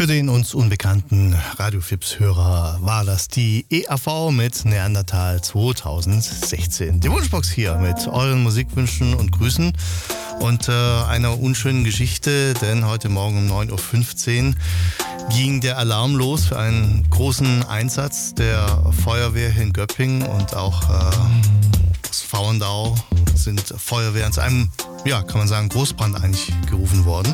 Für den uns unbekannten Radio-Fips-Hörer war das die EAV mit Neandertal 2016. Die Wunschbox hier mit euren Musikwünschen und Grüßen und einer unschönen Geschichte, denn heute Morgen um 9.15 Uhr ging der Alarm los für einen großen Einsatz der Feuerwehr hier in Göppingen und auch aus Vauendau sind Feuerwehren zu einem, ja, kann man sagen, Großbrand eigentlich gerufen worden.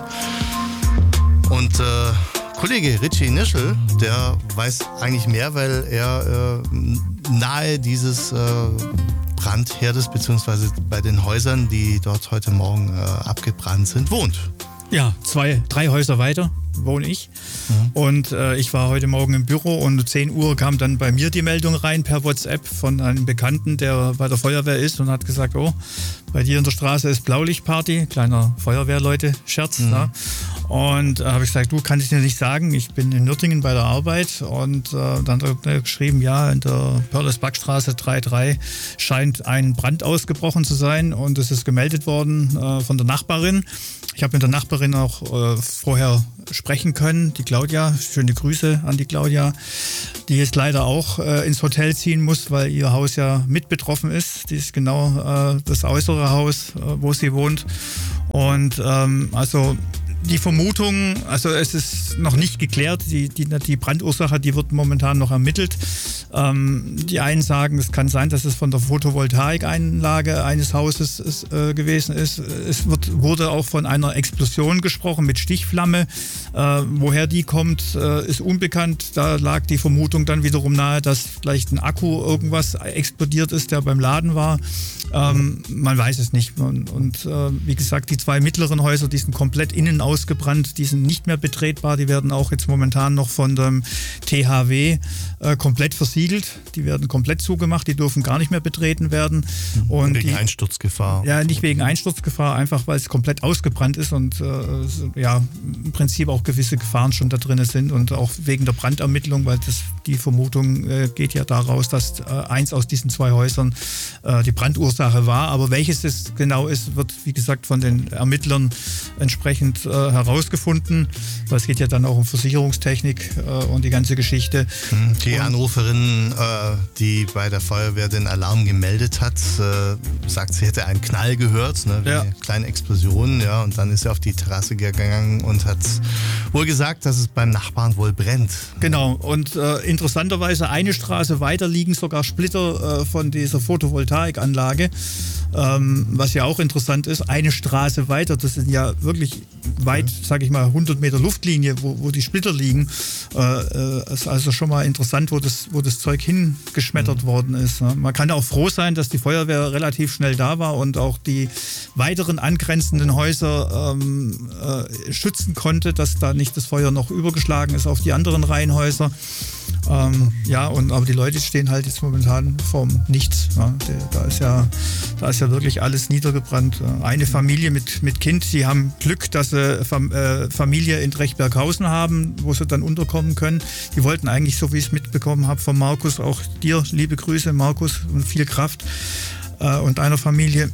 Und Kollege Richie Nischel, der weiß eigentlich mehr, weil er nahe dieses Brandherdes beziehungsweise bei den Häusern, die dort heute Morgen abgebrannt sind, wohnt. Ja, 3 Häuser weiter wohne ich. Und ich war heute Morgen im Büro und um 10 Uhr kam dann bei mir die Meldung rein per WhatsApp von einem Bekannten, der bei der Feuerwehr ist und hat gesagt, oh, bei dir in der Straße ist Blaulichtparty, kleiner Feuerwehrleute-Scherz. Ne? Und habe ich gesagt, du, kann ich dir nicht sagen, ich bin in Nürtingen bei der Arbeit und dann hat er geschrieben, ja, in der Pörles-Backstraße 3.3 scheint ein Brand ausgebrochen zu sein und es ist gemeldet worden von der Nachbarin. Ich habe mit der Nachbarin auch vorher sprechen können, die Claudia, schöne Grüße an die Claudia, die jetzt leider auch ins Hotel ziehen muss, weil ihr Haus ja mit betroffen ist. Die ist genau das äußere Haus, wo sie wohnt. Und also die Vermutung, also es ist noch nicht geklärt, die Brandursache, die wird momentan noch ermittelt. Die einen sagen, es kann sein, dass es von der Photovoltaikanlage eines Hauses gewesen ist. Wurde auch von einer Explosion gesprochen mit Stichflamme. Woher die kommt, ist unbekannt. Da lag die Vermutung dann wiederum nahe, dass vielleicht ein Akku irgendwas explodiert ist, der beim Laden war. Man weiß es nicht. Und wie gesagt, die 2 mittleren Häuser, die sind komplett innen ausgebrannt, die sind nicht mehr betretbar. Die werden auch jetzt momentan noch von dem THW komplett versiegelt. Die werden komplett zugemacht, die dürfen gar nicht mehr betreten werden. Und wegen Einsturzgefahr? Ja, nicht wegen Einsturzgefahr, einfach weil es komplett ausgebrannt ist und ja, im Prinzip auch gewisse Gefahren schon da drin sind und auch wegen der Brandermittlung, weil die Vermutung geht ja daraus, dass eins aus diesen 2 Häusern die Brandursache war. Aber welches es genau ist, wird, wie gesagt, von den Ermittlern entsprechend herausgefunden, weil es geht ja dann auch um Versicherungstechnik und die ganze Geschichte. Die Anruferin, die bei der Feuerwehr den Alarm gemeldet hat, sagt, sie hätte einen Knall gehört, ne, wie eine kleine Explosion, ja, und dann ist sie auf die Terrasse gegangen und hat wohl gesagt, dass es beim Nachbarn wohl brennt. Genau, und interessanterweise eine Straße weiter liegen sogar Splitter von dieser Photovoltaikanlage, was ja auch interessant ist, eine Straße weiter, das sind ja wirklich weit, sage ich mal, 100 Meter Luftlinie, wo die Splitter liegen. Ist also schon mal interessant, wo das Zeug hingeschmettert worden ist. Ne? Man kann auch froh sein, dass die Feuerwehr relativ schnell da war und auch die weiteren angrenzenden Häuser schützen konnte, dass da nicht das Feuer noch übergeschlagen ist auf die anderen Reihenhäuser. Aber die Leute stehen halt jetzt momentan vorm Nichts. Ja. Da ist ja wirklich alles niedergebrannt. Eine Familie mit Kind, die haben Glück, dass sie Familie in Drechberghausen haben, wo sie dann unterkommen können. Die wollten eigentlich, so wie ich es mitbekommen habe, von Markus, auch dir liebe Grüße, Markus, und viel Kraft und deiner Familie.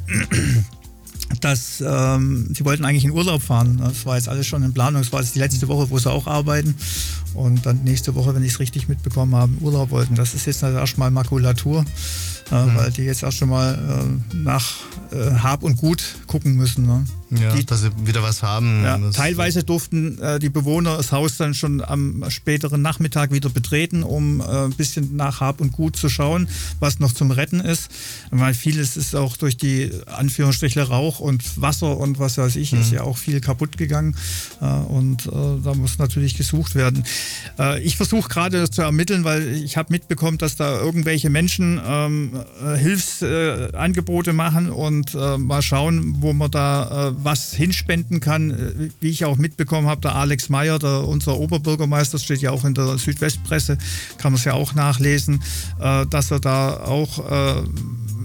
Dass sie wollten eigentlich in Urlaub fahren. Das war jetzt alles schon in Planung. Das war jetzt die letzte Woche, wo sie auch arbeiten. Und dann nächste Woche, wenn ich es richtig mitbekommen habe, Urlaub wollten. Das ist jetzt also erstmal Makulatur, weil die jetzt erst mal nach Hab und Gut gucken müssen. Ne? Ja, dass sie wieder was haben. Ja, teilweise durften die Bewohner das Haus dann schon am späteren Nachmittag wieder betreten, um ein bisschen nach Hab und Gut zu schauen, was noch zum Retten ist. Weil vieles ist auch durch die Anführungsstriche Rauch und Wasser und was weiß ich, ist ja auch viel kaputt gegangen. Und da muss natürlich gesucht werden. Ich versuche gerade das zu ermitteln, weil ich habe mitbekommen, dass da irgendwelche Menschen Hilfsangebote machen und mal schauen, wo man da was hinspenden kann. Wie ich auch mitbekommen habe, der Alex Meyer, unser Oberbürgermeister, steht ja auch in der Südwestpresse, kann man es ja auch nachlesen, dass er da auch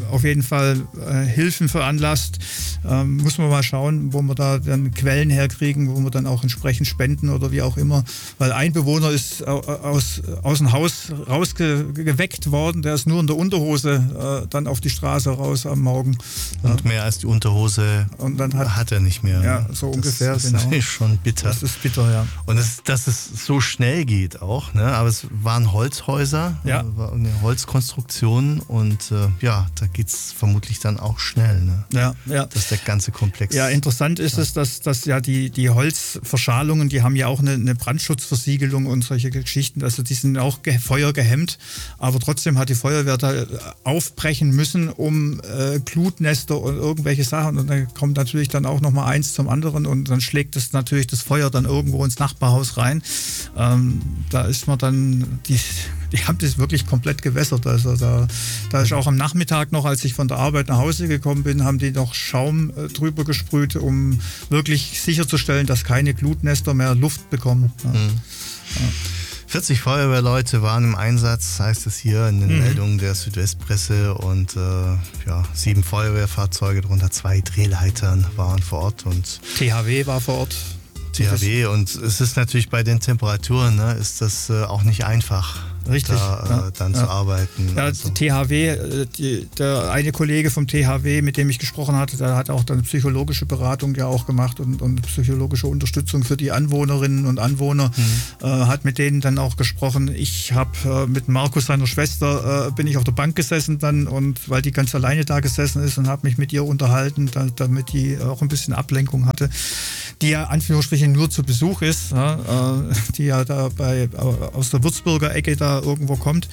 auf jeden Fall Hilfen veranlasst. Muss man mal schauen, wo wir da dann Quellen herkriegen, wo wir dann auch entsprechend spenden oder wie auch immer. Weil ein Bewohner ist aus dem Haus rausgeweckt worden, der ist nur in der Unterhose dann auf die Straße raus am Morgen. Und mehr als die Unterhose und dann hat er nicht mehr. Ja, so ungefähr. Das ist natürlich schon bitter. Das ist bitter, ja. Und dass es so schnell geht auch, ne? Aber es waren Holzhäuser, war eine Holzkonstruktion und da geht es vermutlich dann auch schnell. Ne? Ja. Das ist der ganze Komplex. Ja, interessant ist es, dass ja die Holzverschalungen, die haben ja auch eine Brandschutzversiegelung und solche Geschichten, also die sind auch feuergehemmt, aber trotzdem hat die Feuerwehr da aufbrechen müssen, um Glutnester und irgendwelche Sachen, und dann kommt natürlich dann auch nochmal eins zum anderen und dann schlägt es natürlich das Feuer dann irgendwo ins Nachbarhaus rein. Da ist man dann, die haben das wirklich komplett gewässert. Also da ist auch am Nachmittag noch, als ich von der Arbeit nach Hause gekommen bin, haben die noch Schaum drüber gesprüht, um wirklich sicherzustellen, dass keine Glutnester mehr Luft bekommen. Ja. 40 Feuerwehrleute waren im Einsatz, heißt es hier in den Meldungen der Südwestpresse, und 7 Feuerwehrfahrzeuge, darunter 2 Drehleitern waren vor Ort. Und THW war vor Ort. THW, und es ist natürlich bei den Temperaturen, ne, ist das auch nicht einfach. Richtig, dann zu arbeiten. Ja, also. THW, der eine Kollege vom THW, mit dem ich gesprochen hatte, der hat auch dann psychologische Beratung ja auch gemacht und psychologische Unterstützung für die Anwohnerinnen und Anwohner, hat mit denen dann auch gesprochen. Ich habe mit Markus, seiner Schwester, bin ich auf der Bank gesessen dann, und weil die ganz alleine da gesessen ist, und habe mich mit ihr unterhalten, damit die auch ein bisschen Ablenkung hatte, die ja Anführungsstrichen nur zu Besuch ist, die ja da aus der Würzburger Ecke da irgendwo kommt,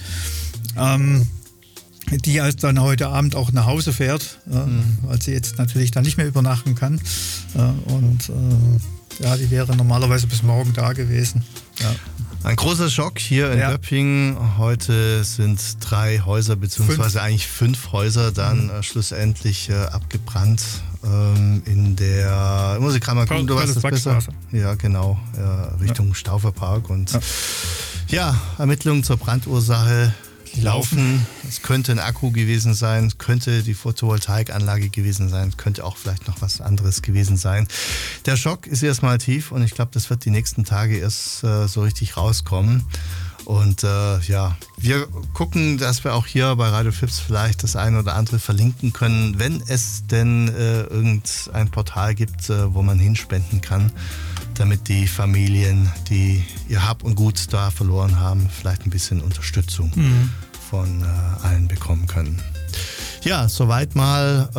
die als dann heute Abend auch nach Hause fährt, weil sie jetzt natürlich dann nicht mehr übernachten kann, die wäre normalerweise bis morgen da gewesen. Ja. Ein großer Schock hier in Göppingen. Heute sind 3 Häuser, beziehungsweise eigentlich 5 Häuser dann schlussendlich abgebrannt. In der, muss ich gerade mal gucken, du weißt das besser. Ja, genau, Richtung Stauferpark. Und Ermittlungen zur Brandursache laufen. Es könnte ein Akku gewesen sein, könnte die Photovoltaikanlage gewesen sein, könnte auch vielleicht noch was anderes gewesen sein. Der Schock ist erstmal tief, und ich glaube, das wird die nächsten Tage erst so richtig rauskommen. Und wir gucken, dass wir auch hier bei Radio Fips vielleicht das eine oder andere verlinken können, wenn es denn irgendein Portal gibt, wo man hinspenden kann, damit die Familien, die ihr Hab und Gut da verloren haben, vielleicht ein bisschen Unterstützung von allen bekommen können. Ja, soweit mal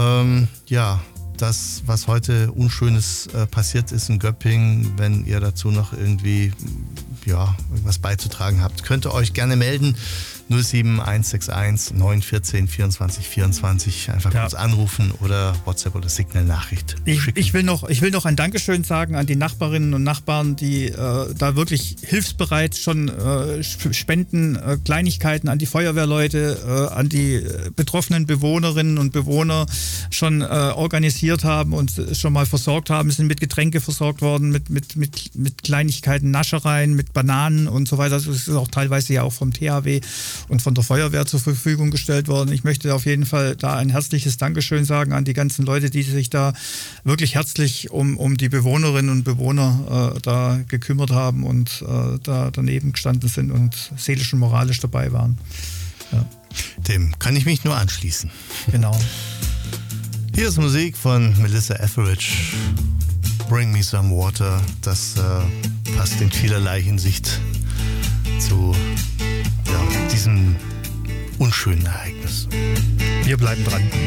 das, was heute Unschönes passiert ist in Göppingen. Wenn ihr dazu noch irgendwie irgendwas beizutragen habt, könnt ihr euch gerne melden. 07161 914 24 24. Einfach kurz anrufen oder WhatsApp oder Signal-Nachricht schicken. Ich will noch ein Dankeschön sagen an die Nachbarinnen und Nachbarn, die da wirklich hilfsbereit schon Spenden, Kleinigkeiten an die Feuerwehrleute, an die betroffenen Bewohnerinnen und Bewohner schon organisiert haben und schon mal versorgt haben. Es sind mit Getränke versorgt worden, mit Kleinigkeiten, Naschereien, mit Bananen und so weiter. Das ist auch teilweise ja auch vom THW und von der Feuerwehr zur Verfügung gestellt worden. Ich möchte auf jeden Fall da ein herzliches Dankeschön sagen an die ganzen Leute, die sich da wirklich herzlich um die Bewohnerinnen und Bewohner da gekümmert haben und da daneben gestanden sind und seelisch und moralisch dabei waren. Ja. Dem kann ich mich nur anschließen. Genau. Hier ist Musik von Melissa Etheridge. Bring Me Some Water. Das passt in vielerlei Hinsicht zu diesem unschönen Ereignis. Wir bleiben dran.